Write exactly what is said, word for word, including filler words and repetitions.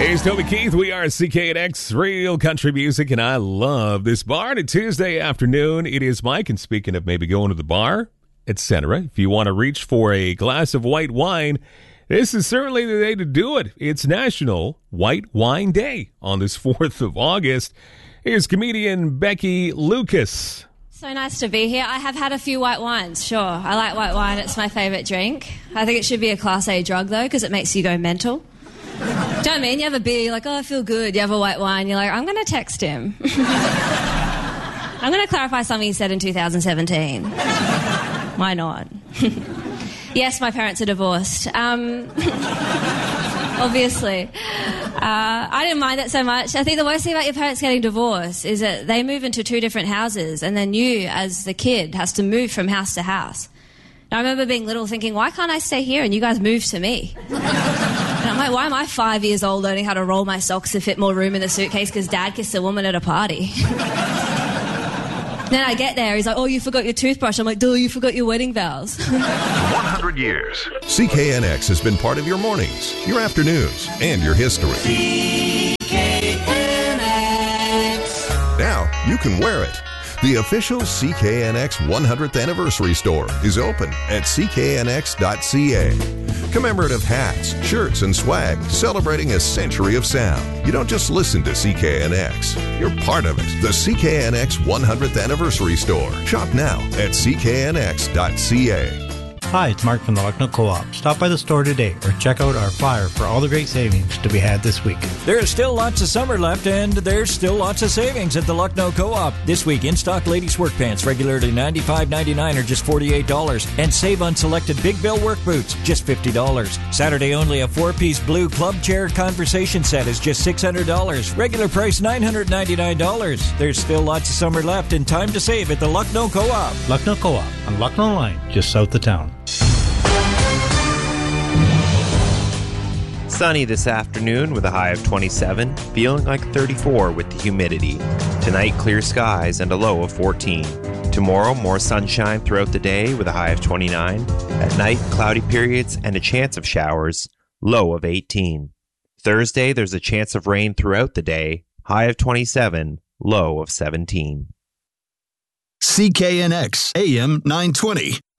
Hey, it's Toby Keith. We are C K N X Real Country Music, and I love this bar. On a Tuesday afternoon, it is Mike, and speaking of maybe going to the bar, et cetera, if you want to reach for a glass of white wine, this is certainly the day to do it. It's National White Wine Day on this fourth of August. Here's comedian Becky Lucas. So nice to be here. I have had a few white wines, sure. I like white wine. It's my favourite drink. I think it should be a Class A drug, though, because it makes you go mental. Do you know what I mean? You have a beer, you're like, oh, I feel good. You have a white wine, you're like, I'm going to text him. I'm going to clarify something he said in two thousand seventeen. Why not? Yes, my parents are divorced. Um, obviously. Uh, I didn't mind that so much. I think the worst thing about your parents getting divorced is that they move into two different houses, and then you, as the kid, has to move from house to house. And I remember being little thinking, why can't I stay here and you guys move to me? And I'm like, why am I five years old learning how to roll my socks to fit more room in the suitcase because Dad kissed a woman at a party? Then I get there, he's like, oh, you forgot your toothbrush. I'm like, duh, you forgot your wedding vows. one hundred years. C K N X has been part of your mornings, your afternoons, and your history. C K N X. Now you can wear it. The official C K N X one hundredth Anniversary Store is open at c k n x dot c a. Commemorative hats, shirts, and swag celebrating a century of sound. You don't just listen to C K N X. You're part of it. The C K N X one hundredth Anniversary Store. Shop now at c k n x dot c a. Hi, it's Mark from the Lucknow Co-op. Stop by the store today or check out our flyer for all the great savings to be had this week. There is still lots of summer left, and there's still lots of savings at the Lucknow Co-op. This week, in-stock ladies' work pants, regularly ninety-five ninety-nine or just forty-eight dollars. And save on selected Big Bill work boots, just fifty dollars. Saturday only, a four-piece blue club chair conversation set is just six hundred dollars. Regular price nine hundred ninety-nine dollars. There's still lots of summer left and time to save at the Lucknow Co-op. Lucknow Co-op on Lucknow Line, just south of town. Sunny this afternoon with a high of twenty-seven, feeling like thirty-four with the humidity. Tonight, clear skies and a low of fourteen. Tomorrow, more sunshine throughout the day with a high of twenty-nine. At night, cloudy periods and a chance of showers, low of eighteen. Thursday, there's a chance of rain throughout the day, high of twenty-seven, low of seventeen. C K N X A M nine twenty.